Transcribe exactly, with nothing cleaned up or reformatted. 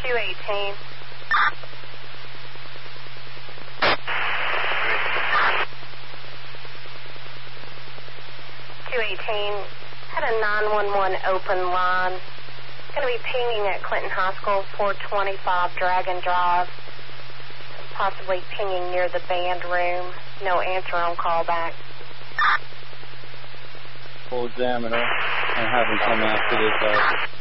two eighteen. two eighteen. Had a nine one one open line. Going to be pinging at Clinton High School, four twenty-five Dragon Drive. Possibly pinging near the band room. No answer on callback. We'll examine her and have him come after this. Uh,